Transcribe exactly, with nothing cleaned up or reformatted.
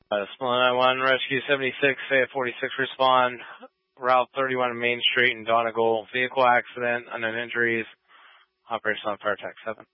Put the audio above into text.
Uh, Small nine one, Rescue seventy-six, Fayette forty-six, respond. Route thirty-one Main Street in Donegal. Vehicle accident, unknown injuries. Operation on Fire Tech seven.